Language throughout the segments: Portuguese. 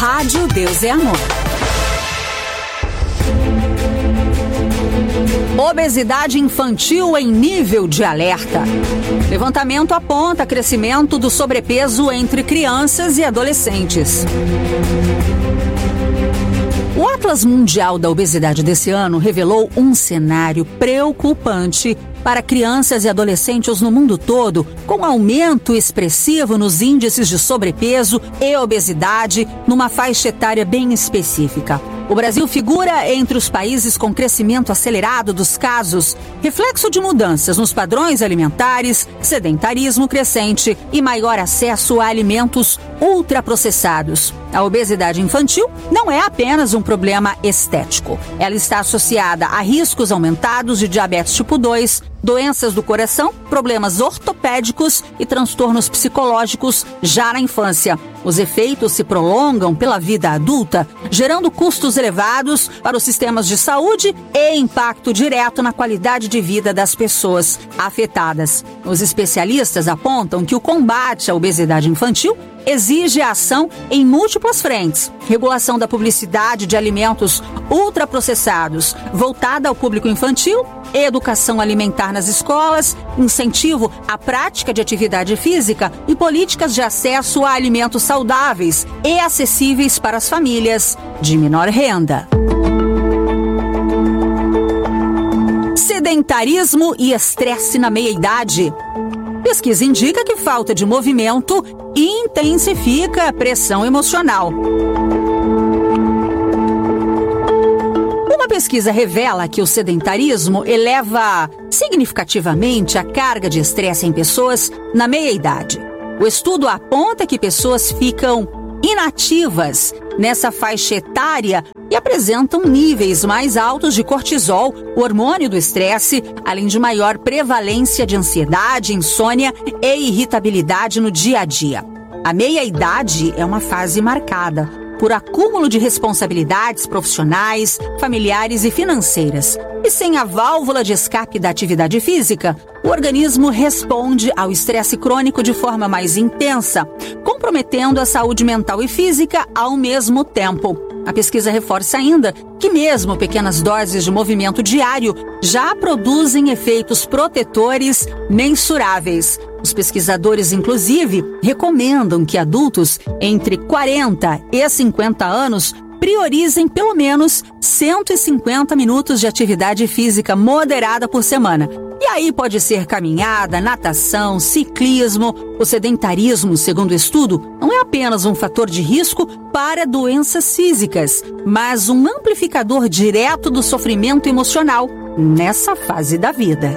Rádio Deus é Amor. Obesidade infantil em nível de alerta. Levantamento aponta crescimento do sobrepeso entre crianças e adolescentes. O Atlas Mundial da Obesidade desse ano revelou um cenário preocupante para crianças e adolescentes no mundo todo, com aumento expressivo nos índices de sobrepeso e obesidade numa faixa etária bem específica. O Brasil figura entre os países com crescimento acelerado dos casos, reflexo de mudanças nos padrões alimentares, sedentarismo crescente e maior acesso a alimentos ultraprocessados. A obesidade infantil não é apenas um problema estético. Ela está associada a riscos aumentados de diabetes tipo 2, doenças do coração, problemas ortopédicos e transtornos psicológicos já na infância. Os efeitos se prolongam pela vida adulta, gerando custos elevados para os sistemas de saúde e impacto direto na qualidade de vida das pessoas afetadas. Os especialistas apontam que o combate à obesidade infantil exige ação em múltiplas frentes: regulação da publicidade de alimentos ultraprocessados voltada ao público infantil, educação alimentar nas escolas, incentivo à prática de atividade física e políticas de acesso a alimentos saudáveis e acessíveis para as famílias de menor renda. Sedentarismo e estresse na meia-idade. Pesquisa indica que falta de movimento intensifica a pressão emocional. Uma pesquisa revela que o sedentarismo eleva significativamente a carga de estresse em pessoas na meia-idade. O estudo aponta que pessoas ficam inativas nessa faixa etária e apresentam níveis mais altos de cortisol, o hormônio do estresse, além de maior prevalência de ansiedade, insônia e irritabilidade no dia a dia. A meia-idade é uma fase marcada por acúmulo de responsabilidades profissionais, familiares e financeiras. E sem a válvula de escape da atividade física, o organismo responde ao estresse crônico de forma mais intensa, comprometendo a saúde mental e física ao mesmo tempo. A pesquisa reforça ainda que mesmo pequenas doses de movimento diário já produzem efeitos protetores mensuráveis. Os pesquisadores, inclusive, recomendam que adultos entre 40 e 50 anos priorizem pelo menos 150 minutos de atividade física moderada por semana. E aí pode ser caminhada, natação, ciclismo. O sedentarismo, segundo o estudo, não é apenas um fator de risco para doenças físicas, mas um amplificador direto do sofrimento emocional nessa fase da vida.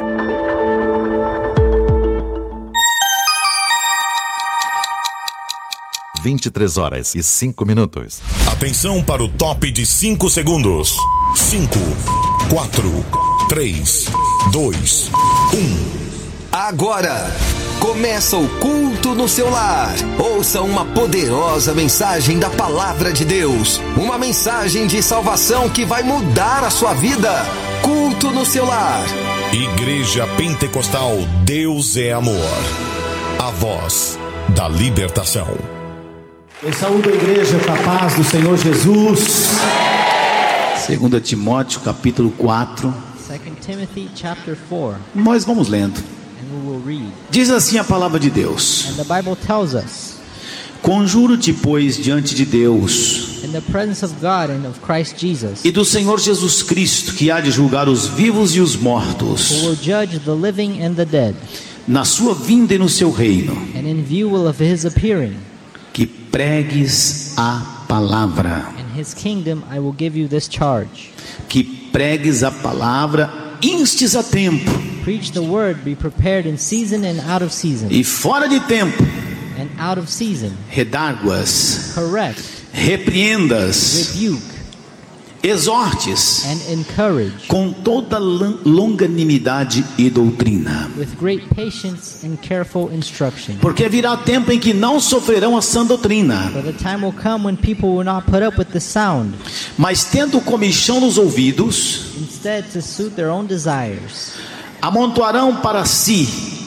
Às 23h05. Atenção para o top de 5 segundos. 5, 4, 3, 2, 1. Agora começa o culto no seu lar. Ouça uma poderosa mensagem da Palavra de Deus. Uma mensagem de salvação que vai mudar a sua vida. Culto no seu lar. Igreja Pentecostal Deus é Amor. A voz da libertação. Eu saúdo a igreja com a paz do Senhor Jesus. 2 Timóteo capítulo 4. 2 Timothy chapter 4. Nós vamos lendo. And we will read. Diz assim a palavra de Deus: And the Bible tells us, conjuro-te, pois, diante de Deus in the presence of God and of Christ Jesus, e do Senhor Jesus Cristo, que há de julgar os vivos e os mortos, who will judge the living and the dead, na sua vinda e no seu reino, and in view of his appearing, que pregues a palavra. in his kingdom I will give you this charge. Que pregues a palavra, instes a tempo Preach the word, be prepared in season and out of season, e fora de tempo, and out of season, redarguas, correct, repreendas, rebuke, exortes and encourage, com toda longanimidade e doutrina. with great patience and careful instruction. Porque virá tempo em que não sofrerão a sã doutrina, For the time will come when people will not put up with the sound, mas tendo comichão nos ouvidos, instead to suit their own desires, amontoarão para si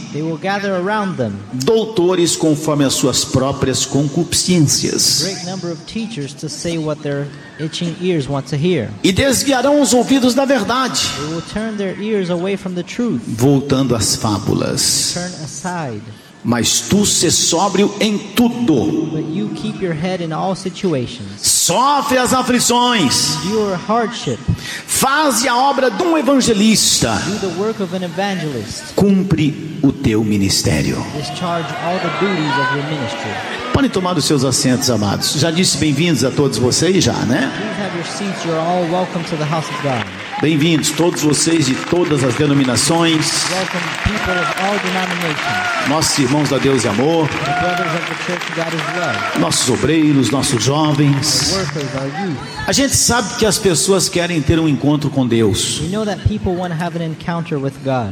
They will gather around them doutores conforme as suas próprias concupiscências, great number of teachers to say what their itching ears want to hear. e desviarão os ouvidos da verdade, They will turn their ears away from the truth, voltando às fábulas. turn aside. Mas tu se sóbrio em tudo, But you keep your head in all situations. sofre as aflições, Endure hardship. faze a obra de um evangelista, Do the work of an evangelist. cumpre o teu ministério. Discharge all the duties of your ministry. Podem tomar os seus assentos, amados. Já disse bem-vindos a todos vocês, já, né? Please have your seats. You're all welcome to the house of God. Bem-vindos todos vocês de todas as denominações, Welcome people of all denominations. nossos irmãos da Deus e Amor, The brothers of the church of God as well. nossos obreiros, nossos jovens. Workers, our youth. A gente sabe que as pessoas querem ter um encontro com Deus. We know that people want to have an encounter with God.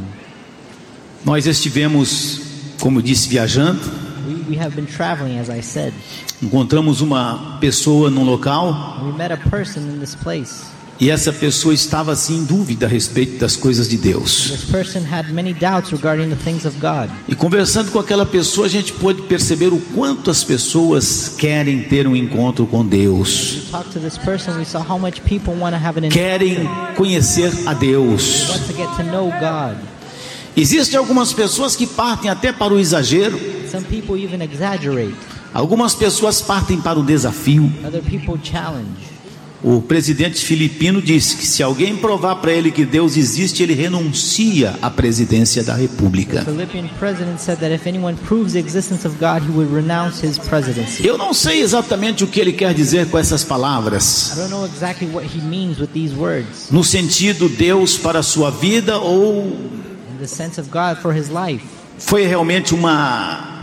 Nós estivemos, como eu disse, viajando. We have been traveling, as I said. Encontramos uma pessoa num local We met a person in this place. e essa pessoa estava assim em dúvida a respeito das coisas de Deus. This person had many doubts regarding the things of God. E conversando com aquela pessoa, a gente pôde perceber o quanto as pessoas querem ter um encontro com Deus, We talked to this person. We saw how much people want to have an encounter. querem conhecer a Deus. Want to get to know God. Existem algumas pessoas que partem até para o exagero, Some people even exaggerate. algumas pessoas partem para o desafio. Other people challenge. O presidente filipino disse que se alguém provar para ele que Deus existe, ele renuncia à presidência da República. The Philippian president said that if anyone proves the existence of God, he would renounce his presidency. Eu não sei exatamente o que ele quer dizer com essas palavras, I don't know exactly what he means with these words. no sentido Deus para a sua vida, ou In the sense of God for his life, foi realmente uma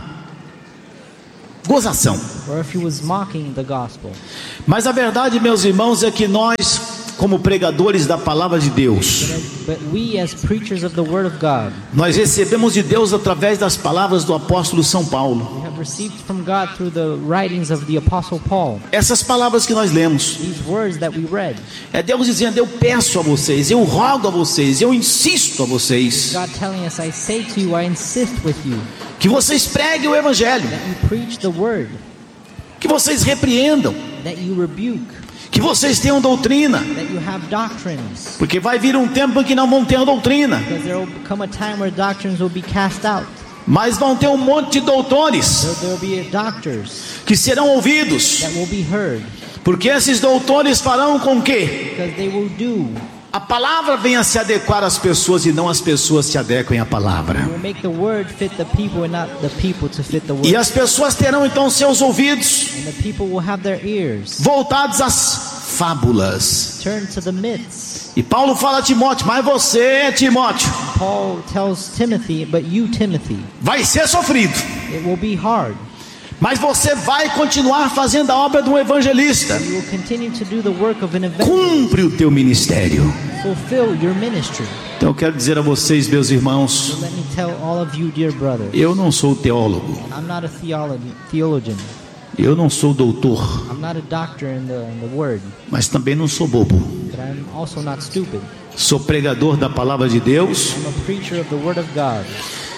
gozação. or if he was mocking the gospel. Mas a verdade, meus irmãos, é que nós, como pregadores da palavra de Deus, But we, as preachers of the word of God, nós recebemos de Deus através das palavras do apóstolo São Paulo. we have received from God through the writings of the Apostle Paul. Essas palavras que nós lemos, These words that we read, é Deus dizendo: eu peço a vocês, eu rogo a vocês, eu insisto a vocês, God telling us, I say to you, I insist with you, que vocês preguem o evangelho, that you preach the word, que vocês repreendam, that you rebuke, que vocês tenham doutrina, that you have doctrines. porque vai vir um tempo em que não vão ter a doutrina, Because there will come a time where doctrines will be cast out. mas vão ter um monte de doutores There will be doctors que serão ouvidos, that will be heard. porque esses doutores farão com que Because they will do, a palavra venha se adequar às pessoas e não as pessoas se adequem à palavra. will make the word fit the people and not the people to fit the word. E as pessoas terão então seus ouvidos And the people will have their ears voltados às fábulas. turned to the myths. E Paulo fala a Timóteo: mas você, Timóteo, Paul tells Timothy, but you, Timothy, vai ser sofrido, it will be hard. mas você vai continuar fazendo a obra de um evangelista. You will continue to do the work of an evangelist. Cumpre o teu ministério. Fulfill your ministry. Então eu quero dizer a vocês, meus irmãos, Let me tell all of you, dear brothers, eu não sou teólogo, I'm not a theologian. eu não sou doutor, I'm not a doctor in the word, mas também não sou bobo. but I'm also not stupid. Sou pregador da palavra de Deus. I'm a preacher of the word of God.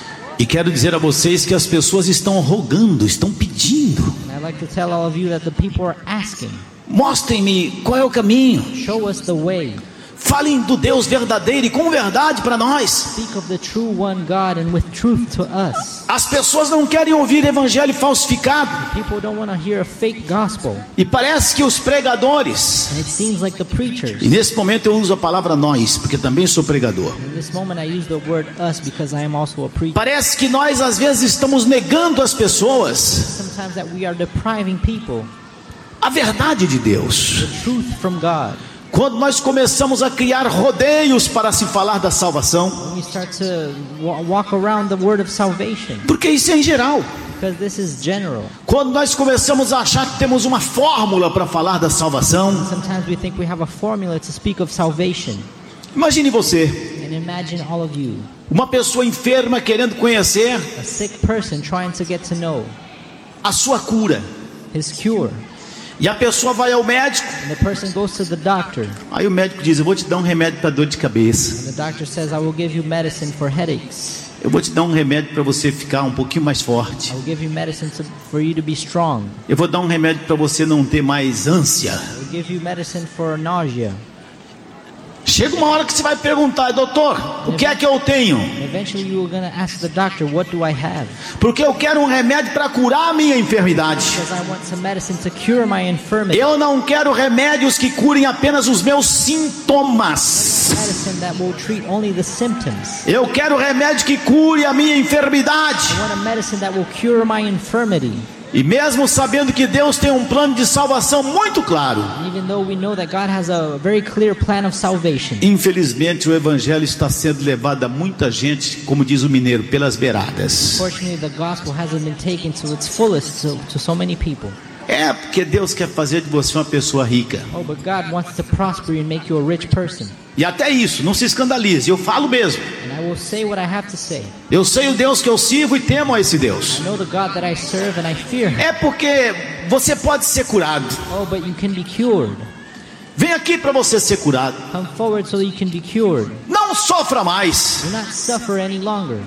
E quero dizer a vocês que as pessoas estão rogando, estão pedindo: And I'd like to tell all of you that the people are asking, mostrem-me qual é o caminho, show us the way. falem do Deus verdadeiro e com verdade para nós. Speak of the true one God and with truth to us. As pessoas não querem ouvir evangelho falsificado, People don't want to hear a fake gospel. e parece que os pregadores, And it seems like the preachers. e nesse momento eu uso a palavra nós, porque também sou pregador, In this moment I use the word us because I am also a preacher. parece que nós às vezes estamos negando às pessoas Sometimes that we are depriving people a verdade de Deus. the truth from God. Quando nós começamos a criar rodeios para se falar da salvação, When we start to walk around the word of salvation, porque isso é em geral. because this is general. Quando nós começamos a achar que temos uma fórmula para falar da salvação, Sometimes we think we have a formula to speak of salvation. imagine você, And imagine all of you, uma pessoa enferma querendo conhecer a sick person trying to get to know a sua cura, his cure. e a pessoa vai ao médico, And the person goes to the doctor. aí o médico diz: eu vou te dar um remédio para dor de cabeça. And the doctor says, I will give you medicine for headaches. Eu vou te dar um remédio para você ficar um pouquinho mais forte. I will give you medicine for you to be strong. Eu vou dar um remédio para você não ter mais ânsia. I will give you medicine for nausea. Chega uma hora que você vai perguntar, doutor, o que é que eu tenho? Eventually you are going to ask the doctor, what do I have? Porque eu quero um remédio para curar a minha enfermidade. Because I want some medicine to cure my infirmity. Eu não quero remédios que curem apenas os meus sintomas. Medicine that will treat only the symptoms. Eu quero remédio que cure a minha enfermidade. I want a medicine that will cure my infirmity. E mesmo sabendo que Deus tem um plano de salvação muito claro, Even though we know that God has a very clear plan of salvation. infelizmente o evangelho está sendo levado a muita gente, como diz o mineiro, pelas beiradas. Unfortunately, the gospel hasn't been taken to its fullest to so many people. É porque Deus quer fazer de você uma pessoa rica. Oh, but God wants to prosper you and make you a rich person. E até isso, não se escandalize, eu falo mesmo. And I will say what I have to say. Eu sei o Deus que eu sirvo e temo a esse Deus. I know the God that I serve and I fear Him. É porque você pode ser curado. Oh, but you can be cured. Vem aqui para você ser curado. Come forward so you can be cured. Não sofra mais. Do not suffer any longer.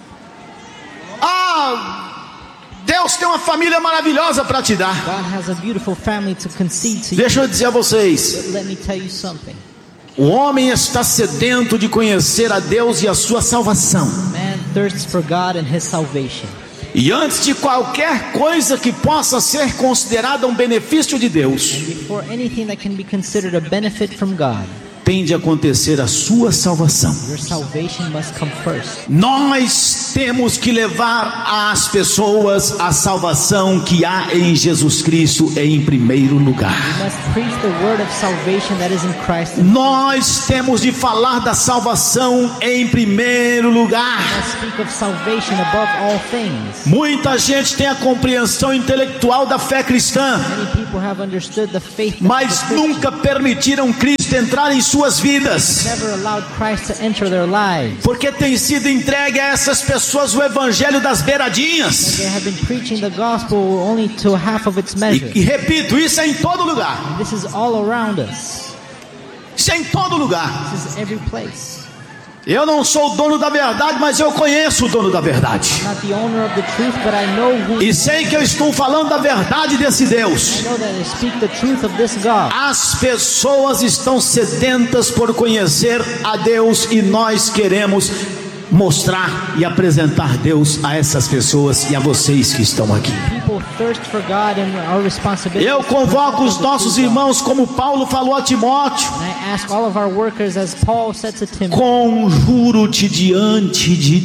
Deus tem uma família maravilhosa para te dar. God has a beautiful family to concede to you. Deixa eu dizer a vocês, But let me tell you something. o homem está sedento de conhecer a Deus e a sua salvação. Man thirsts for God and His salvation. E antes de qualquer coisa que possa ser considerada um benefício de Deus, Before anything that can be considered a benefit from God, tem de acontecer a sua salvação. your salvation must come first. Nós temos que levar às pessoas a salvação que há em Jesus Cristo em primeiro lugar. We must preach the word of salvation that is in Christ. Nós temos de falar da salvação em primeiro lugar. We must speak of salvation above all things. Muita gente tem a compreensão intelectual da fé cristã, Many people have understood the faith of mas the Christian. nunca permitiram Cristo entrar em suas vidas, Never allowed Christ to enter their lives. porque tem sido entregue a essas pessoas o evangelho das beiradinhas. They have been preaching the gospel only to half of its measure. E repito, isso é em todo lugar. This is all around us. Isso é em todo lugar. This is every place. Eu não sou o dono da verdade, mas eu conheço o dono da verdade. I'm not the owner of the truth, but I know who. E sei que eu estou falando da verdade desse Deus. I know that I speak the truth of this God. As pessoas estão sedentas por conhecer a Deus e nós queremos mostrar e apresentar Deus a essas pessoas e a vocês que estão aqui. People thirst for God and our responsibility. Eu convoco os nossos irmãos, como Paulo falou a Timóteo: And I ask all of our workers, as Paul said to Timothy, conjuro-te diante de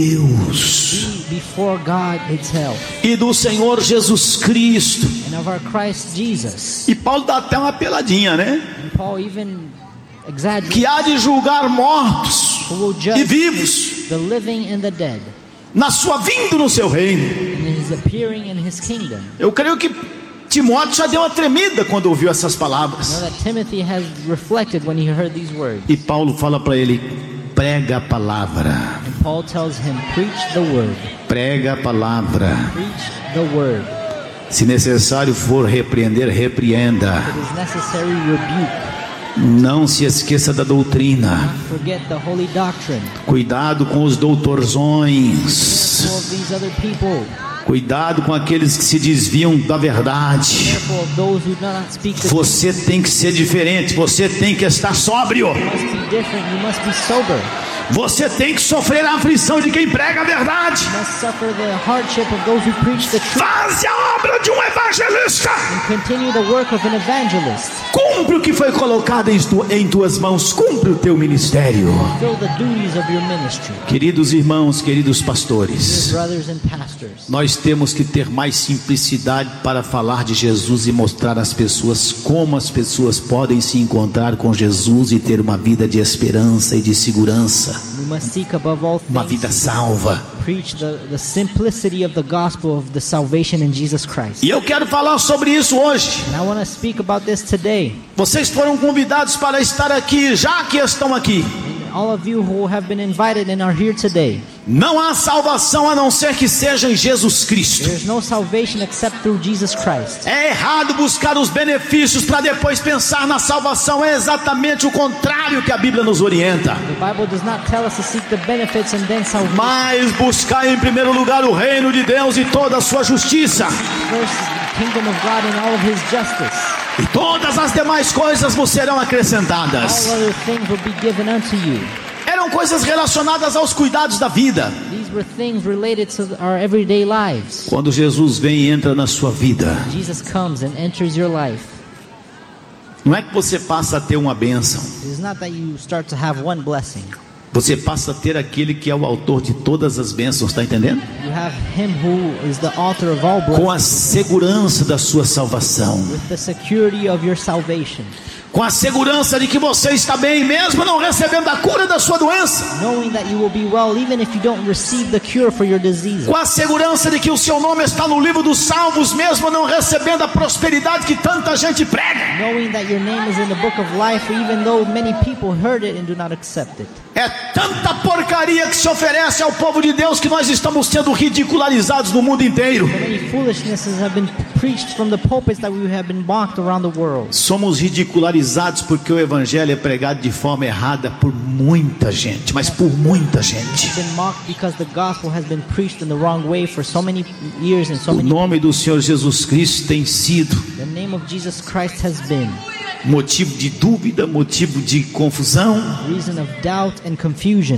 Deus be before God itself e do Senhor Jesus Cristo. and of our Christ Jesus. E Paulo dá até uma peladinha, né? And Paul even exaggerates, Que há de julgar mortos who will e judge vivos the living and the dead na sua vinda no seu reino. in His appearing in His kingdom. Eu creio que Timóteo já deu uma tremida quando ouviu essas Know palavras. that Timothy has reflected when he heard these words. E Paulo fala para ele: prega a palavra, And Paul tells him, preach the word, prega a palavra. preach the word. Se necessário for repreender, repreenda. It is necessary, rebuke. Não se esqueça da doutrina. Forget the holy doctrine. Cuidado com os doutorzões. Careful of these other people. Cuidado com aqueles que se desviam da verdade. Careful of those who do not speak the truth. Você tem que ser diferente. Você tem que estar sóbrio. You must be different. You must be sober. Você tem que sofrer a aflição de quem prega a verdade. You must suffer the hardship of those who preach the truth. Faze a obra de um evangelista. And continue the work of an evangelist. Cumpre o que foi colocado em tuas mãos. Cumpre o teu ministério. Fulfill the duties of your ministry. Queridos irmãos, queridos Dear pastores, brothers and pastors, nós temos que ter mais simplicidade para falar de Jesus e mostrar às pessoas como as pessoas podem se encontrar com Jesus e ter uma vida de esperança e de segurança, we must seek above all uma vida things salva. preach the simplicity of the gospel of the salvation in Jesus Christ. E eu quero falar sobre isso hoje. And I want to speak about this today. Vocês foram convidados para estar aqui, já que estão aqui. all of you who have been invited and are here today. Não há salvação a não ser que seja em Jesus Cristo. There's no salvation except through Jesus Christ. É errado buscar os benefícios para depois pensar na salvação. É exatamente o contrário que a Bíblia nos orienta. The Bible does not tell us to seek the benefits and then salvation. Mas buscar em primeiro lugar o reino de Deus e toda a sua justiça. First, the kingdom of God and all of His justice. E todas as demais coisas vos serão All acrescentadas. other things will be given unto you. Eram coisas relacionadas aos cuidados da vida. These were things related to our everyday lives. Quando Jesus vem e entra na sua vida, Jesus comes and enters your life. não é que você passa a ter uma bênção. It is not that you start to have one blessing. Você passa a ter aquele que é o autor de todas as bênçãos, está entendendo? You have Him who is the author of all Com a blessings, segurança da sua salvação. with the security of your salvation, Com a segurança de que você está bem, mesmo não recebendo a cura da sua doença. knowing that you will be well even if you don't receive the cure for your disease. Com a segurança de que o seu nome está no livro dos salvos, mesmo não recebendo a prosperidade que tanta gente prega. Knowing that your name is in the book of life even though many people heard it and do not accept it. É tanta porcaria que se oferece ao povo de Deus que nós estamos sendo ridicularizados no mundo inteiro. So many foolishnesses have been preached from the pulpits that we have been mocked around the world. Somos ridicularizados porque o evangelho é pregado de forma errada por muita gente, mas por muita gente. We've been mocked because the gospel has been preached in the wrong way for so many years and so O many. nome do Senhor Jesus Cristo tem sido The name of Jesus Christ has been motivo de dúvida, motivo de confusão, reason of doubt and confusion.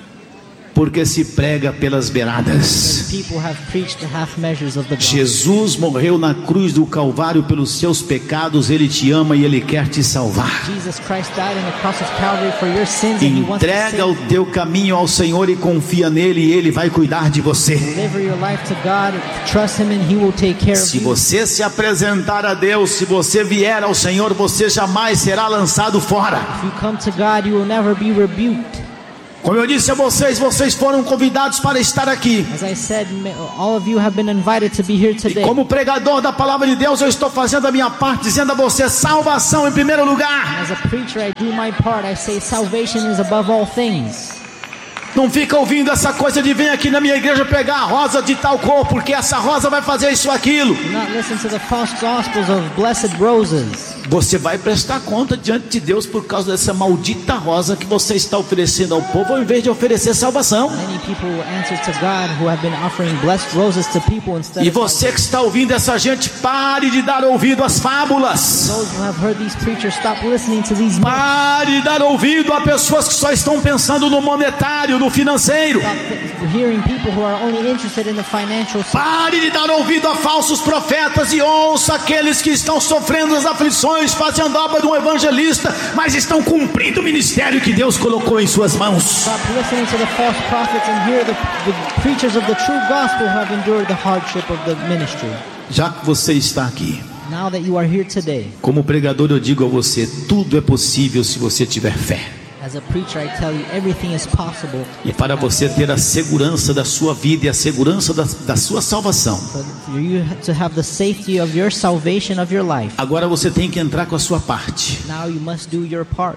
porque se prega pelas beiradas. People have preached the half measures of the gospel. Jesus morreu na cruz do Calvário pelos seus pecados, Ele te ama e Ele quer te salvar. Jesus Christ died on the cross of Calvary for your sins and He wants to Entrega o save. teu caminho ao Senhor e confia nele e Ele vai cuidar de você. Deliver your life to God, trust Him and He will take care of Se you. você se apresentar a Deus, se você vier ao Senhor, você jamais será lançado fora. If you come to God, you will never be rebuked. Como eu disse a vocês, vocês foram convidados para estar aqui. As I said, all of you have been invited to be here E today. como pregador da palavra de Deus, eu estou fazendo a minha parte, dizendo a você: salvação em primeiro lugar. As a preacher, I do my part. I say salvation is above all things. Não fica ouvindo essa coisa de vir aqui na minha igreja pegar a rosa de tal cor, porque essa rosa vai fazer isso ou aquilo. Do not listen to the false gospels of blessed roses. Você vai prestar conta diante de Deus por causa dessa maldita rosa que você está oferecendo ao povo, ao invés de oferecer salvação. Many people will answer to God who have been offering blessed roses to people instead E of você que está ouvindo essa gente, pare de dar ouvido às fábulas. those who have heard these preachers. Stop listening to these myths. Pare de dar ouvido a pessoas que só estão pensando no monetário, no financeiro. Stop hearing people who are only interested in the financial side. Pare de dar ouvido a falsos profetas e ouça aqueles que estão sofrendo as aflições, fazendo obra de um evangelista, mas estão cumprindo o ministério que Deus colocou em suas mãos. Stop listening to the false prophets and hear the preachers of the true gospel who have endured the hardship of the ministry. Já que você está aqui, Now that you are here today, como pregador eu digo a você, tudo é possível se você tiver fé. as a preacher, I tell you everything is possible. E para você ter a segurança da sua vida e a segurança da sua salvação, For you to have the safety of your salvation of your life, agora você tem que entrar com a sua parte. now you must do your part.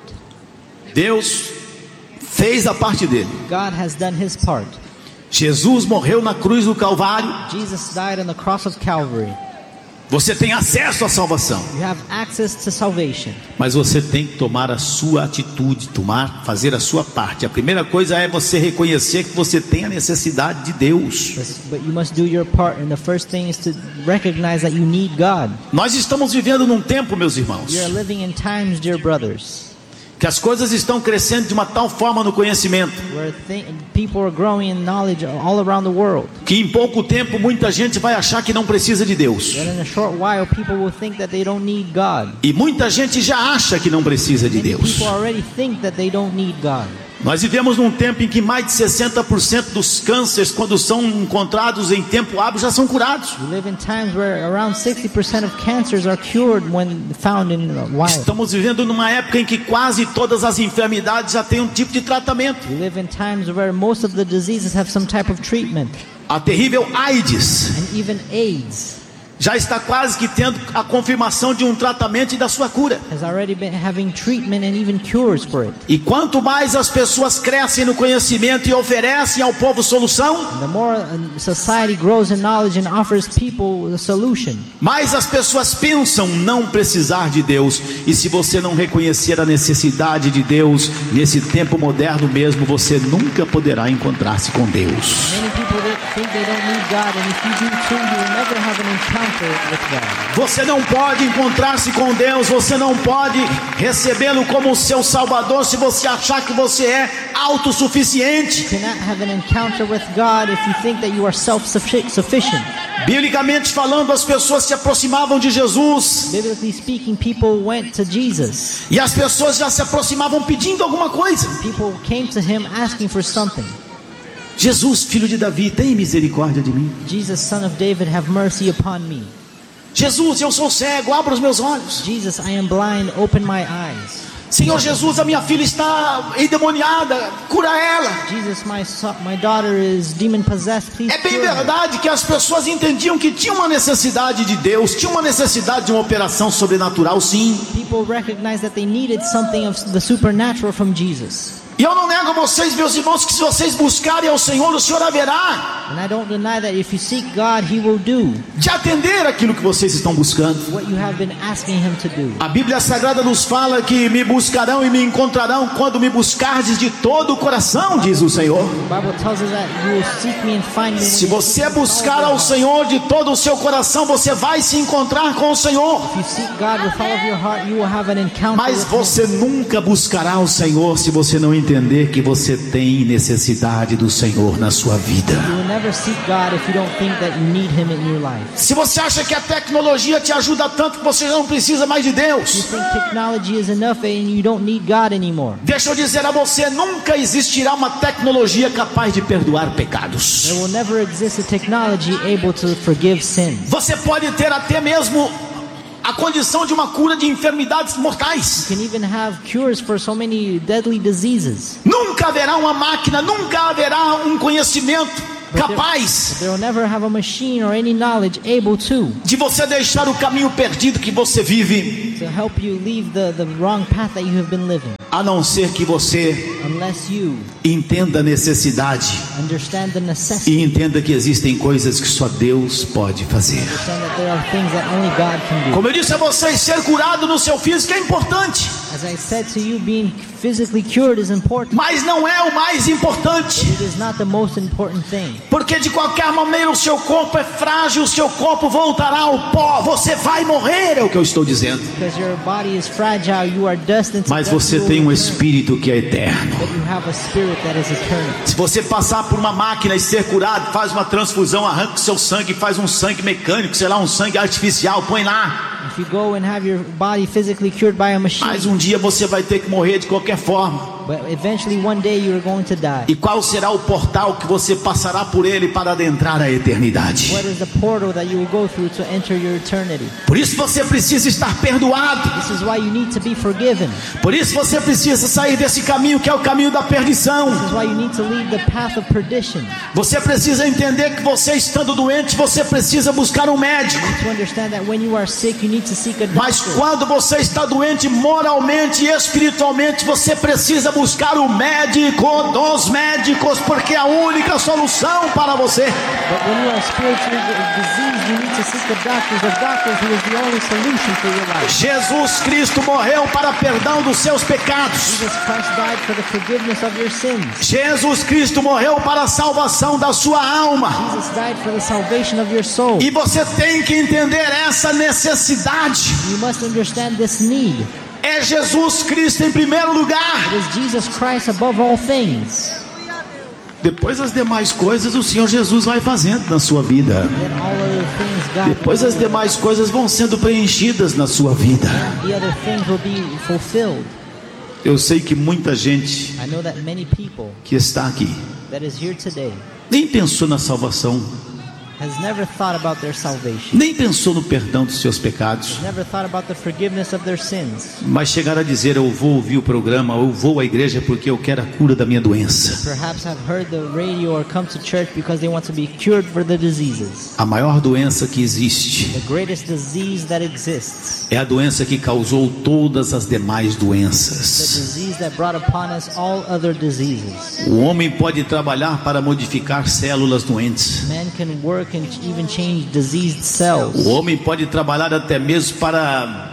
Deus fez a parte dele. God has done His part. Jesus morreu na cruz do Calvário. Jesus died on the cross of Calvary. Você tem acesso à salvação, You have access to salvation. mas você tem que tomar a sua atitude, fazer a sua parte. A primeira coisa é você reconhecer que você tem a necessidade de Deus. But you must do your part, and the first thing is to recognize that you need God. Nós estamos vivendo num tempo, meus irmãos, You are living in times, dear brothers, que as coisas estão crescendo de uma tal forma no conhecimento, where people are growing in knowledge all around the world. que em pouco tempo muita gente vai achar que não precisa de Deus. That in a short while, people will think that they don't need God. E muita gente já acha que não precisa de Many Deus. people already think that they don't need God. Nós vivemos num tempo em que mais de 60% dos cânceres, quando são encontrados em tempo hábil, já são curados. We live in times where around 60% of cancers are cured when found in a while. Estamos vivendo numa época em que quase todas as enfermidades já têm um tipo de tratamento. We live in times where most of the diseases have some type of treatment, A terrível AIDS, and even AIDS. já está quase que tendo a confirmação de um tratamento e da sua cura. has already been having treatment and even cures for it. E quanto mais as pessoas crescem no conhecimento e oferecem ao povo solução, The more society grows in knowledge and offers people the solution, mais as pessoas pensam não precisar de Deus. E se você não reconhecer a necessidade de Deus nesse tempo moderno mesmo, você nunca poderá encontrar-se com Deus. many people that think they don't need God, and if you do too, you will never have an encounter with God. Você não pode encontrar-se com Deus, você não pode recebê-lo como seu Salvador se você achar que você é autossuficiente. You cannot have an encounter with God if you think that you are self-sufficient. Biblicamente falando, as pessoas se aproximavam de Jesus Biblically speaking, people went to Jesus. e as pessoas já se aproximavam pedindo alguma coisa. People came to him asking for something. Jesus, filho de Davi, tem misericórdia de mim. Jesus, son of David, have mercy upon me. Jesus, eu sou cego, abra os meus olhos. Jesus, I am blind, open my eyes. Senhor Jesus, a minha filha está endemoniada, cura ela. Jesus, my daughter is demon possessed, please É bem cure her. verdade que as pessoas entendiam que tinha uma necessidade de Deus, tinha uma necessidade de uma operação sobrenatural, sim. People recognized that they needed something of the supernatural from Jesus. E eu não nego a vocês, meus irmãos, que se vocês buscarem ao Senhor, o Senhor haverá And I don't deny that if you seek God, He will do de atender aquilo que vocês estão buscando. what you have been asking Him to do. A Bíblia Sagrada nos fala que me buscarão e me encontrarão quando me buscardes de todo o coração, diz o Senhor. The Bible tells us that you will seek me and find me. Se você buscar ao Senhor de todo o seu coração, você vai se encontrar com o Senhor. If you seek God with all of your heart, you will have an encounter Mas with você Him. nunca buscará o Senhor se você não entender que você tem necessidade do Senhor na sua vida. You will never seek God if you don't think that you need Him in your life. Se você acha que a tecnologia te ajuda tanto que você não precisa mais de You Deus, think technology is enough and you don't need God anymore. deixa eu dizer a você, nunca existirá uma tecnologia capaz de perdoar pecados. There will never exist a technology able to forgive sin. Você pode ter até mesmo a condição de uma cura de enfermidades mortais. You can even have cures for so many deadly diseases. Nunca haverá uma máquina, nunca haverá um conhecimento capaz They will never have a machine or any knowledge able to de você deixar o caminho perdido que você vive, help you leave the wrong path that you have been living, a não ser que você unless you entenda a necessidade understand the necessity, e entenda que existem coisas que só Deus pode fazer. understand that there are things that only God can do. Como eu disse a vocês, ser curado no seu físico é importante, As I said to you, being physically cured is important. mas não é o mais importante, It is not the most important thing. porque de qualquer maneira o seu corpo é frágil, o seu corpo voltará ao pó, você vai morrer, é o que eu estou dizendo. Because your body is fragile, you are destined to Mas death, você you will tem um return. espírito que é eterno. But you have a spirit that is eternal. Se você passar por uma máquina e ser curado, faz uma transfusão, arranca o seu sangue, faz um sangue mecânico, sei lá, um sangue artificial, põe lá. If you go and have your body physically cured by a machine, Mas um dia você vai ter que morrer de qualquer forma. but eventually one day you are going to die. E qual será o portal que você passará por ele para adentrar a eternidade? What is the portal that you will go through to enter your eternity? Por isso você precisa estar perdoado. This is why you need to be forgiven. Por isso você precisa sair desse caminho que é o caminho da perdição. This is why you need to leave the path of perdition. Você precisa entender que você estando doente, você precisa buscar um médico. To understand that when you are sick, you need to seek a Mas doctor. quando você está doente moralmente e espiritualmente, você precisa buscar o médico dos médicos, porque é a única solução para você. But when you are spiritually diseased, you need to seek the doctors of doctors, who is the only solution for your life. Jesus Cristo morreu para perdão dos seus pecados. Jesus Christ died for the forgiveness of your sins. Jesus Cristo morreu para a salvação da sua alma. Jesus died for the salvation of your soul. E você tem que entender essa necessidade. You must understand this need. É Jesus Cristo em primeiro lugar. It is Jesus Christ above all things. Depois as demais coisas o Senhor Jesus vai fazendo na sua vida. Then all other things God Depois as demais coisas vão sendo preenchidas na sua vida. the other things will be fulfilled. Eu sei que muita gente I know that many people que está aqui that is here today nem pensou na salvação. has never thought about their salvation. Nem pensou no perdão dos seus pecados. Never thought about the forgiveness of their sins. Mas chegaram a dizer: eu vou ouvir o programa, eu vou à igreja porque eu quero a cura da minha doença. Perhaps have heard the radio or come to church because they want to be cured for the diseases. A maior doença que existe The greatest disease that exists. é a doença que causou todas as demais The doenças. disease that brought upon us all other diseases. O homem pode trabalhar para modificar células doentes. Man can work and even change diseased cells. O homem pode trabalhar até mesmo para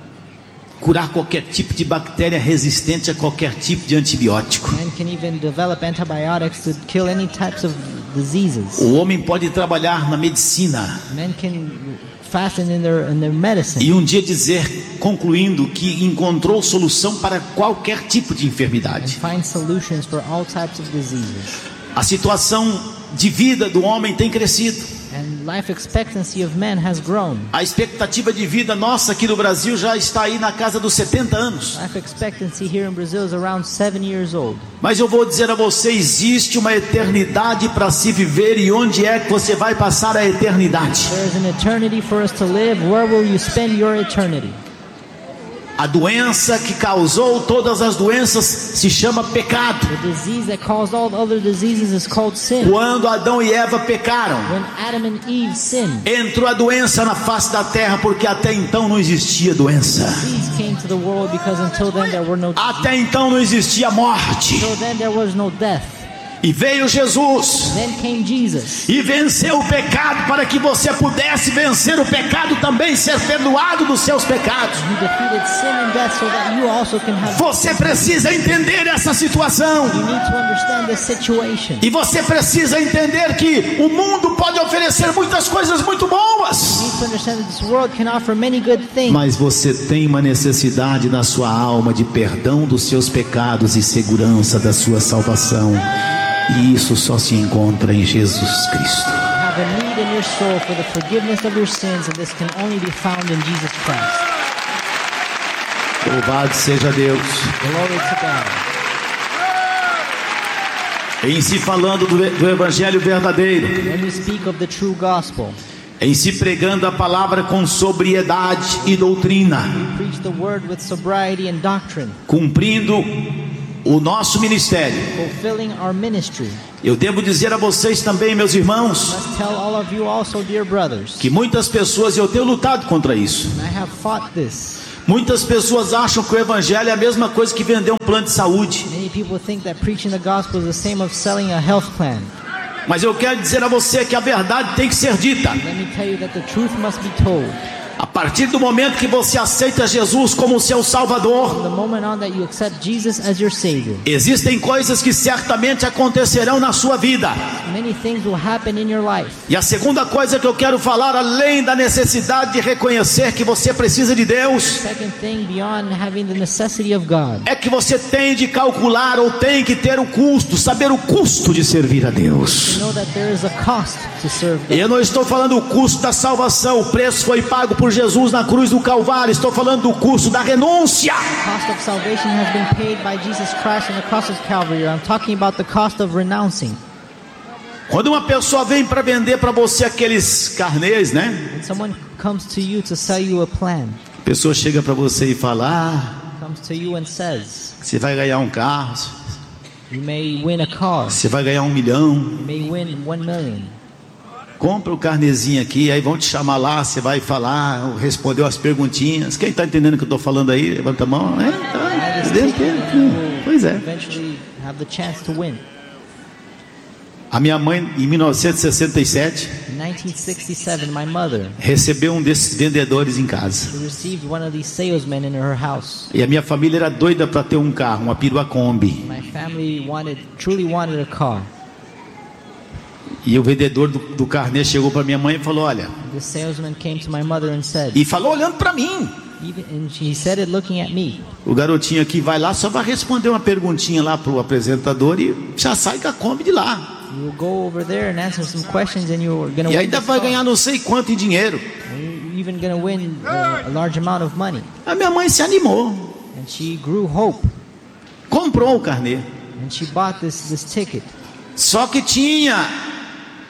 curar qualquer tipo de bactéria resistente a qualquer tipo de antibiótico. Man can even develop antibiotics to kill any types of diseases. O homem pode trabalhar na medicina Men can fasten in their medicine e um dia dizer, concluindo, que encontrou solução para qualquer tipo de and enfermidade. find solutions for all types of diseases. A situação de vida do homem tem crescido. And life expectancy of men has grown. A expectativa de vida nossa aqui no Brasil já está aí na casa dos 70 anos. Life expectancy here in Brazil is around 7 years old. Mas eu vou dizer a você, existe uma eternidade para se viver, e onde é que você vai passar a eternidade? There is an eternity for us to live. Where will you spend your eternity? A doença que causou todas as doenças se chama pecado. The disease that caused all other diseases is called sin. Quando Adão e Eva pecaram, When Adam and Eve sinned, entrou a doença na face da terra, porque até então não existia doença. disease came to the world because until then there were no Até então não existia morte. until then there was no death. E veio Jesus Then came Jesus. e venceu o pecado para que você pudesse vencer o pecado também, ser perdoado dos seus pecados. He defeated sin and death so that you also can have. Você precisa entender essa situação. You need to understand the situation. E você precisa entender que o mundo pode oferecer muitas coisas muito You boas, need to understand that this world can offer many good things. mas você tem uma necessidade na sua alma de perdão dos seus pecados e segurança da sua salvação. E isso só se encontra em Jesus Cristo. You have a need in your soul for the forgiveness of your sins, and this can only be found in Jesus Christ. Louvado seja Deus. Glory to God. Em se falando do Evangelho verdadeiro, When we speak of the true gospel, em se pregando a palavra com sobriedade e doutrina, preach the word with sobriety and doctrine, cumprindo o nosso ministério. fulfilling our ministry. Eu devo dizer a vocês também, meus irmãos, Must tell all of you also, dear brothers, que muitas pessoas, eu tenho lutado contra isso. and I have fought this. Muitas pessoas acham que o Evangelho é a mesma coisa que vender um plano de saúde. Many people think that preaching the gospel is the same of selling a health plan. Mas eu quero dizer a você que a verdade tem que ser dita. Let me tell you that the truth must be told. A partir do momento que você aceita Jesus como seu Salvador, From the moment on that you accept Jesus as your Savior, existem coisas que certamente acontecerão na sua vida. many things will happen in your life. E a segunda coisa que eu quero falar, além da necessidade de reconhecer que você precisa de Deus, Second thing, beyond having the necessity of God, é que você tem de calcular ou tem que ter o custo, saber o custo de servir a Deus. to know that there is a cost to serve God. Eu não estou falando do custo da salvação, o preço foi pago por Jesus na cruz do Calvário. Estou falando do custo da renúncia. The cost of salvation has been paid by Jesus Christ on the cross of Calvary. I'm talking about the cost of renouncing. Quando uma pessoa vem para vender para você aqueles carnês, né? When someone comes to you to sell you a plan, A pessoa chega para você e fala: comes to you and says, você vai ganhar um carro, you may win a car, você vai ganhar 1 milhão. you may win 1 million. Compra o carnezinho aqui, aí vão te chamar lá, você vai falar, respondeu as perguntinhas. Quem está entendendo o que eu estou falando aí? Levanta a mão. Tá entendendo? Pois é. Eventually have the chance to win. A minha mãe, em 1967, In 1967, my mother recebeu um desses vendedores em casa. received one of these salesmen in her house. E a minha família era doida para ter um carro, uma perua Kombi. My family truly wanted a car. E o vendedor do carnê chegou para minha mãe e falou: olha, The salesman came to my mother and said, e falou olhando para mim. and he said it looking at me. O garotinho aqui vai lá, só vai responder uma perguntinha lá pro apresentador e já sai com a Kombi de lá. You will go over there and answer some questions, and you're gonna E win. ainda this vai car. ganhar não sei quanto em dinheiro. You're even gonna win a large amount of money. A minha mãe se animou, And she grew hope, comprou o carnê. and she bought this ticket. Só que tinha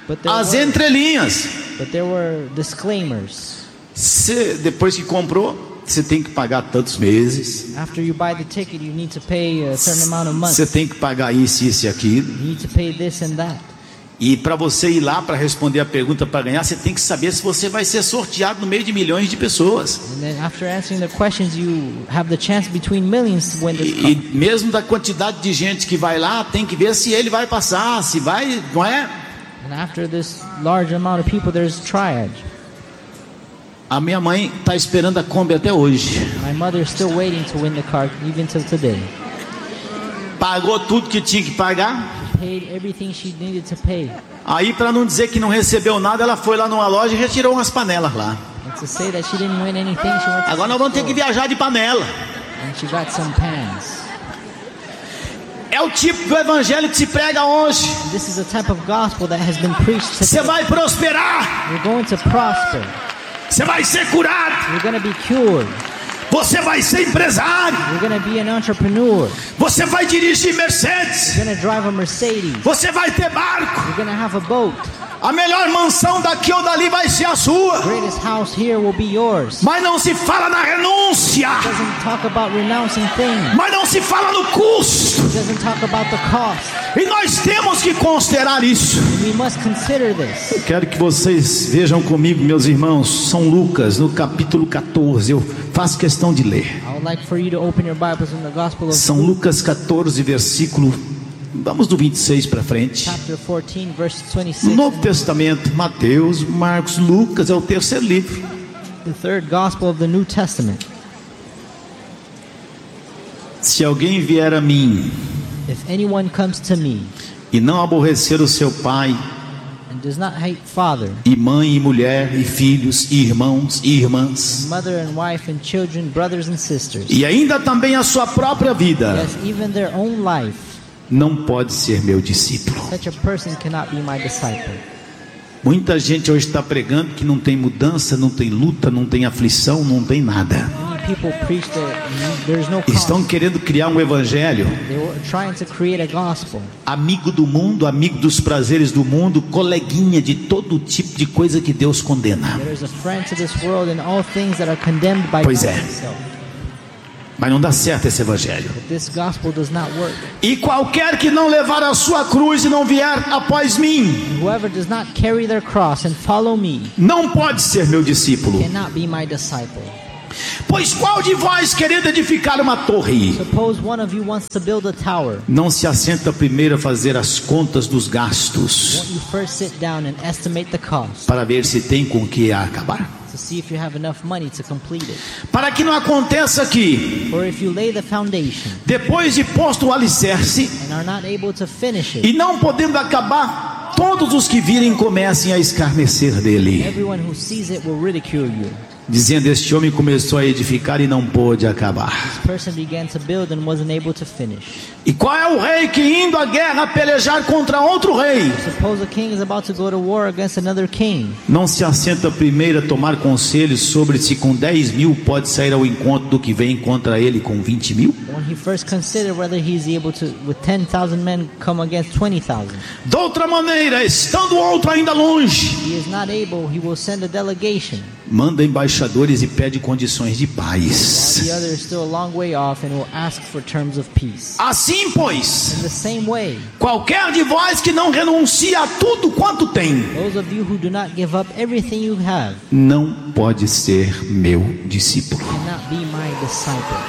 as entrelinhas. But there were disclaimers. Depois que comprou, você tem que pagar tantos meses. After you buy the ticket, you need to pay a certain amount of months. Você tem que pagar isso, isso e aquilo. You need to pay this and that. E para você ir lá para responder a pergunta para ganhar, você tem que saber se você vai ser sorteado no meio de milhões de pessoas. And then after answering the questions, you have the chance between millions to win this E car. mesmo da quantidade de gente que vai lá, tem que ver se ele vai passar, se vai, não é? And after this large amount of people, there's triage. A minha mãe está esperando a Kombi até hoje. My mother is still waiting to win the car even till today. Pagou tudo que tinha que pagar. Paid everything she needed to pay. Aí, para não dizer que não recebeu nada, ela foi lá numa loja e retirou umas panelas lá. And to say that she didn't win anything, she went to Agora nós vamos ter que viajar de panela. and she got some pans. É o tipo do evangelho que se prega hoje. This is the type of gospel that has been preached Você today. vai prosperar, You're going to prosper. você vai ser curado, You're going to be cured. você vai ser empresário, You're going to be an entrepreneur. você vai dirigir Mercedes, You're going to drive a Mercedes. você vai ter barco. You're going to have a boat. A melhor mansão daqui ou dali vai ser a sua. Greatest house here will be yours. Mas não se fala na renúncia, Doesn't talk about renouncing things. mas não se fala no custo. Doesn't talk about the cost. E nós temos que considerar isso. We must consider this. Quero que vocês vejam comigo, meus irmãos, São Lucas, no capítulo 14. Eu faço questão de ler. I would like for you to open your Bibles in the Gospel of São Luke, Lucas 14, versículo, vamos do 26 para frente. chapter 14, verse No 26. Novo Testamento, Mateus, Marcos, Lucas, é o terceiro livro. The third Gospel of the New Testament. Se alguém vier a mim If anyone comes to me e não aborrecer o seu pai, and does not hate father, e mãe, e mulher, e filhos, e irmãos, e irmãs, mother and wife and children, brothers and sisters, e ainda também a sua própria vida, yes, even their own life, não pode ser meu discípulo. such a person cannot be my disciple. Muita gente hoje está pregando que não tem mudança, não tem luta, não tem aflição, não tem nada. Many people preach that there's no Estão cost. querendo criar um evangelho They were trying to create a gospel. amigo do mundo, amigo dos prazeres do mundo, coleguinha de todo tipo de coisa que Deus condena. There is a friend to this world and all things that are condemned by Pois God é. himself. Mas não dá certo esse evangelho. But this gospel does not work. E qualquer que não levar a sua cruz e não vier após mim, Whoever does not carry their cross and follow me não pode ser meu discípulo. cannot be my disciple. Pois qual de vós, querendo edificar uma torre, Suppose one of you wants to build a tower. não se assenta primeiro a fazer as contas dos gastos, Won't you first sit down and estimate the cost para ver se tem com que acabar? to see if you have enough money to complete it? Para que não aconteça que, Or if you lay the foundation depois de posto o alicerce, and are not able to finish e it, não podendo acabar, todos os que virem comecem a escarnecer dele, everyone who sees it will ridicule you. dizendo: este homem começou a edificar e não pôde acabar. This person began to build and wasn't able to finish. E qual é o rei que, indo à guerra pelejar contra outro rei, Suppose a king is about to go to war against another king. não se assenta primeiro a tomar conselhos sobre se com 10.000 pode sair ao encontro do que vem contra ele com 20.000? When he first considered whether he's able to, with 10,000 men, come against 20,000. De outra maneira, estando o outro ainda longe, He is not able, he will send a delegation. manda embaixadores e pede condições de While paz. the other is still a long way off and will ask for terms of peace. Assim, pois, In the same way, qualquer de vós que não renuncia a tudo quanto tem, those of you who do not give up everything you have não pode ser meu discípulo. cannot be my disciple.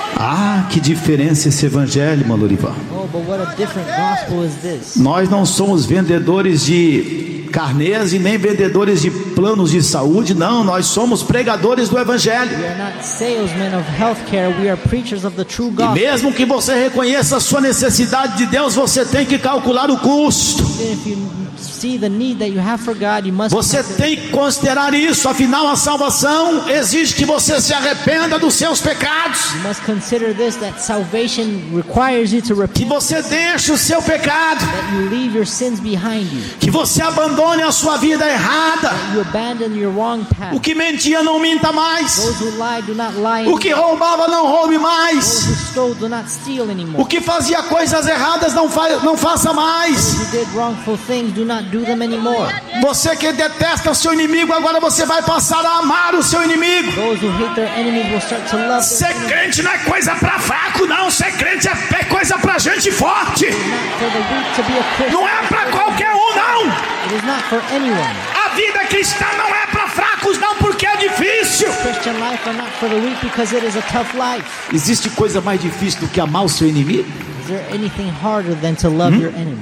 Ah, que diferença esse evangelho, Malorival. Oh, but what a different gospel is this. Nós não somos vendedores de carnês e nem vendedores de planos de saúde, não, nós somos pregadores do evangelho. We are not salesmen of healthcare, we are preachers of the true E gospel. mesmo que você reconheça a sua necessidade de Deus, você tem que calcular o custo. Even if you see the need that you have for God, you must Você consider- tem que considerar isso, afinal a salvação exige que você se arrependa dos seus pecados, you must consider this, that salvation requires you to que repent, você deixe o seu pecado, that you leave your sins behind you, que você abandone a sua vida errada. you abandon your wrong path. O que mentia não minta mais, Those who lie do not lie o que roubava não roube mais, mais. Those who stole do not steal anymore. O que fazia coisas erradas não faça mais. Those who did wrongful things do not do them anymore. Você que detesta o seu inimigo, agora você vai passar a amar o seu inimigo. Those who hate their enemies will start to love Ser their enemies. crente não é coisa pra fraco, não. Ser crente é coisa pra gente forte. It is not for the weak to be a Christian. Não é pra qualquer um, não. It is not for anyone. A vida cristã não é pra fracos, não, porque é difícil. Christian life are not for the weak because it is a tough life. Existe coisa mais difícil do que amar o seu inimigo? Is there anything harder than to love your enemy?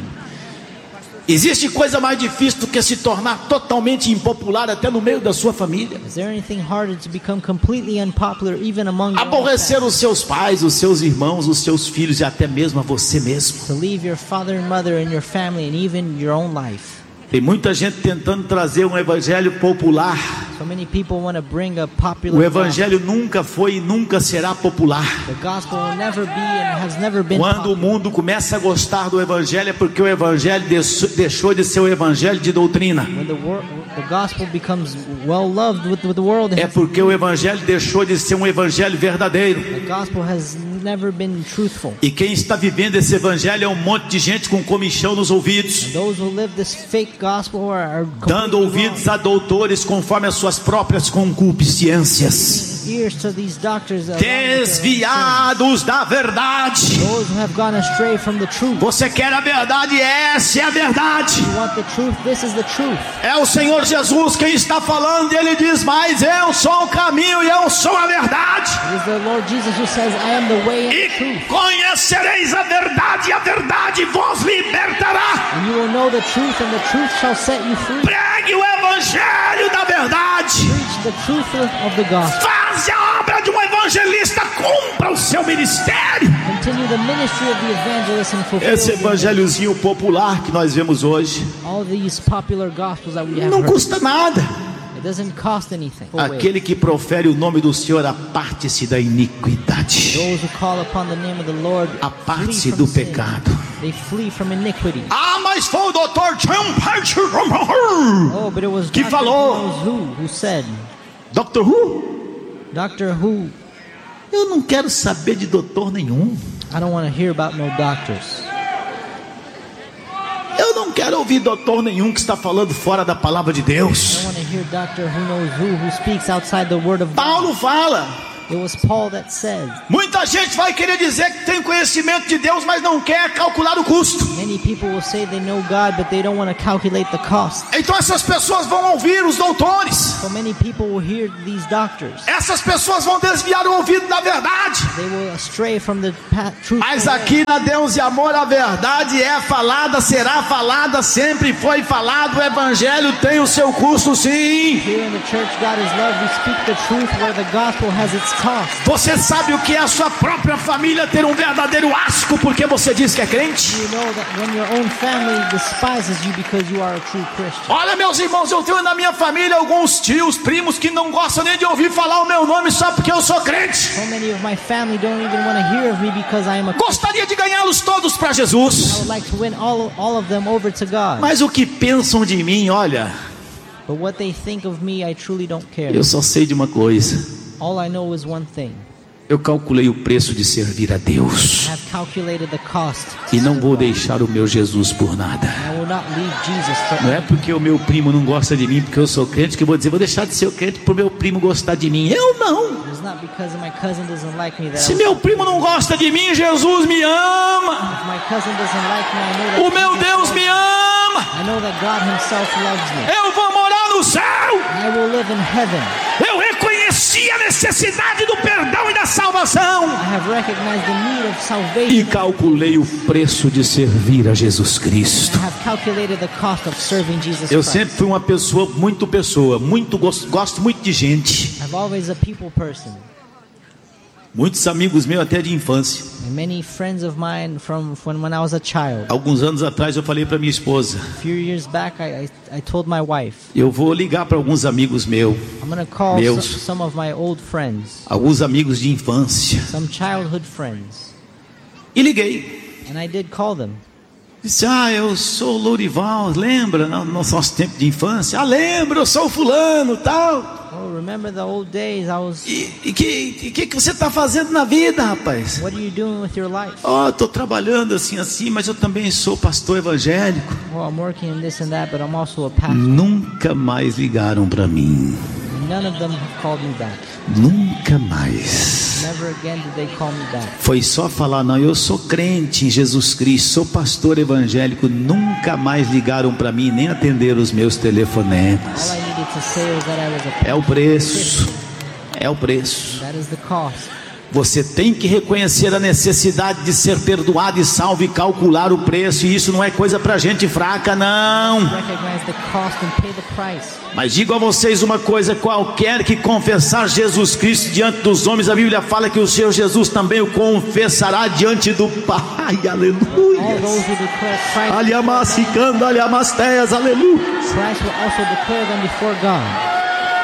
Existe coisa mais difícil do que se tornar totalmente impopular até no meio da sua família? Is there anything harder to become completely unpopular even among your own Aborrecer family? os seus pais, os seus irmãos, os seus filhos e até mesmo a você mesmo. To leave your father and mother and your family and even your own life. Tem muita gente tentando trazer um evangelho popular. So many people want to bring a popular O evangelho nunca foi e nunca será popular. gospel. The gospel will never be and has never been Quando o popular. mundo começa a gostar do evangelho é porque o evangelho deixou de ser o evangelho de doutrina. When the gospel becomes well loved with the world, É porque o evangelho deixou de ser um evangelho verdadeiro. the gospel has never been truthful. E quem está vivendo esse evangelho é um monte de gente com comichão nos ouvidos, Those who live this fake gospel are dando completely ouvidos a doutores conforme as suas próprias concupiscências, wrong. Ears to these doctors along with their own desviados da verdade. sins. Those who have gone astray from the truth. Você quer a verdade? Essa é a verdade. You want the truth? This is the truth. É o Senhor Jesus quem está falando, e Ele diz: mas eu sou o caminho e eu sou a verdade. It is the Lord Jesus who says, I am the way and the E truth. conhecereis a verdade, e a verdade vos libertará. And you will know the truth, and the truth shall set you free. Pregue o evangelho da verdade. Preach the truth of the gospel. Faze a obra de um evangelista, cumpra o seu ministério. Continue the ministry of the evangelist and fulfill Esse the- evangelhozinho popular que nós vemos hoje all these popular gospels that we have não heard. custa nada. It doesn't cost anything. Aquele que profere o nome do Senhor, aparte-se da iniquidade, Those who call upon the name of the Lord flee aparte-se from do sin. pecado. They flee from iniquity. Ah, mas foi o Dr. John Piper Oh, but it was que Dr. falou. Who said, Dr. Who? Dr. Who, Eu não quero saber de doutor nenhum. I don't want to hear about no doctors. Eu não quero ouvir doutor nenhum que está falando fora da palavra de I Deus. don't want to hear Dr. Who knows who speaks outside the word of God. Paulo fala. It was Paul that said, Muita gente vai querer dizer que tem conhecimento de Deus, mas não quer calcular o custo. many people will say they know God, but they don't want to calculate the cost. Então essas pessoas vão ouvir os doutores. So many people will hear these doctors. Essas pessoas vão desviar o ouvido da verdade. They will astray from the truth. Mas aqui na Deus e Amor a verdade é falada, será falada, sempre foi falado. O evangelho tem o seu custo, sim. Here in the church, God is love. We speak the truth where the gospel has its cost. Você sabe o que é a sua própria família ter um verdadeiro asco porque você diz que é crente? You know that when your own family despises you because you are a true Christian. Olha, meus irmãos, eu tenho na minha família alguns tios, primos que não gostam nem de ouvir falar o meu nome só porque eu sou crente. So many of my family don't even want to hear of me because I am a Christian. Gostaria de ganhá-los todos para I Jesus. would like to win all of them over to God. Mas o que pensam de mim, olha, But what they think of me, I truly don't care. eu só sei de uma coisa. All I know is one thing. Eu calculei o preço de servir a Deus I have calculated the cost. e não vou deixar o meu Jesus por nada. I will not leave Jesus for Não é porque o meu primo não gosta de mim, porque eu sou crente, que eu vou dizer, vou deixar de ser crente para o meu primo gostar de mim. Eu não. It's not because my cousin doesn't like me that Se meu primo não gosta de mim, Jesus me ama. if my cousin doesn't like me, I know that O meu Jesus Deus loves me me. ama. I know that God himself loves me. Eu vou morar no céu. I will live in heaven. Eu reconheci a necessidade do perdão e da salvação. I have recognized the need of E salvation. calculei o preço de servir a Jesus Cristo. I have calculated the cost of serving Jesus Eu Christ. sempre fui uma pessoa, muito gosto muito de gente. I'm always a people person. Muitos amigos meus até de infância. And many friends of mine from when I was a child. Alguns anos atrás eu falei para minha esposa, A few years back, I told my wife, eu vou ligar para alguns amigos meus, I'm going to call Meus. some of my old friends, alguns amigos de infância. some childhood friends. E liguei. And I did call them. Disse, eu sou o Lourival, lembra? No nosso tempo de infância. Lembro, eu sou o fulano, tal. Oh, remember the old days? I was. E que você está fazendo na vida, rapaz? What are you doing with your life? Estou trabalhando assim, mas eu também sou pastor evangélico. Well, I'm working in this and that, but I'm also a pastor. Nunca mais ligaram para mim. None of them have called me back. Nunca mais. Never again did they call me back. Foi só falar, não, eu sou crente em Jesus Cristo, sou pastor evangélico. Nunca mais ligaram para mim, nem atenderam os meus telefonemas. All I needed to say was that I was a É o preço. É o preço. That is the cost. Você tem que reconhecer a necessidade de ser perdoado e salvo e calcular o preço. E isso não é coisa para gente fraca, não. Recognize the cost and pay the price. Mas digo a vocês uma coisa: qualquer que confessar Jesus Cristo diante dos homens, a Bíblia fala que o Senhor Jesus também o confessará diante do Pai. Aleluia. All those who declare Christ, Aliamacicando, aliamasteias, aleluia. Christ will also declare them before God.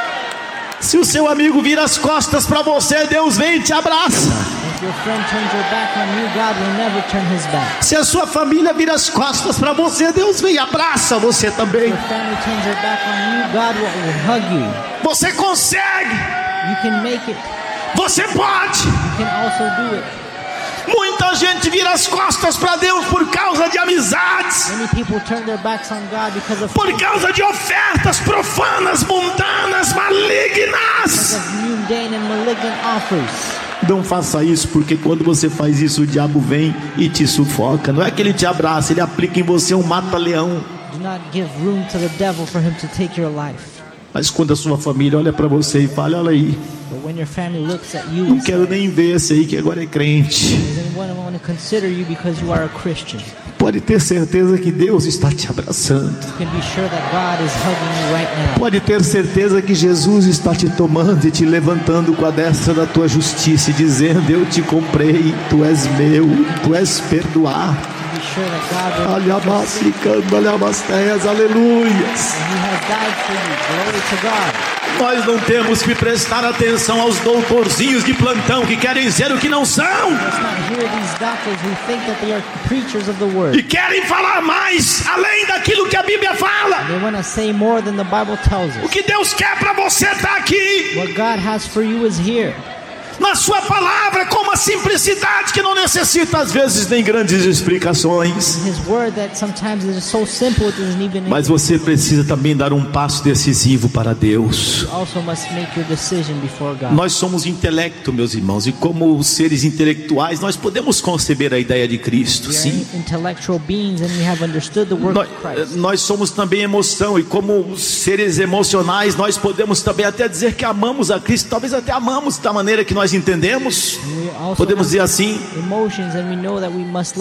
Se o seu amigo vira as costas para você, Deus vem e te abraça. If your friend turns your back on you, God will never turn his back. Se a sua família vira as costas para você, Deus vem e abraça você também. If your family turns their back on you, God will hug you. Você consegue. You can make it. Você pode. You can also do it. Muita gente vira as costas para Deus por causa de amizades, Many people turn their backs on God because of por causa de ofertas profanas, mundanas, malignas. mundane and malignant offers. Não faça isso, porque quando você faz isso, o diabo vem e te sufoca. Não é que ele te abraça, ele aplica em você um mata-leão. Do not give room to the devil for him to take your life. Mas quando a sua família olha para você e fala, olha aí, But when your family looks at you não and quero nem ver esse aí que agora é crente, says, anyone want to consider you because you are a Christian, pode ter certeza que Deus está te abraçando. you can be sure that God is hugging you right now. Pode ter certeza que Jesus está te tomando e te levantando com a destra da tua justiça e dizendo, eu te comprei, tu és meu, tu és perdoado. Be sure that God will Aliamacicando, aliamasteias, aleluias. He has died for you. Glory to God. Nós não temos que prestar atenção aos doutorzinhos de plantão que querem dizer o que não são Let's not hear these doctors who think that they are preachers of the word. e querem falar mais além daquilo que a Bíblia fala. They want to say more than the Bible tells O us. que Deus quer para você está aqui What God has for you is here. na sua palavra, com uma simplicidade que não necessita às vezes nem grandes explicações. His word that sometimes it is so simple it doesn't even. Mas você precisa também dar um passo decisivo para Deus. You also must make your decision before God. Nós somos intelecto, meus irmãos, e como seres intelectuais nós podemos conceber a ideia de Cristo, We sim. are intellectual beings and we have understood the work of Christ. Nós somos também emoção, e como seres emocionais nós podemos também até dizer que amamos a Cristo, talvez até amamos da maneira que nós entendemos, We also podemos have dizer assim. emotions and we know that we must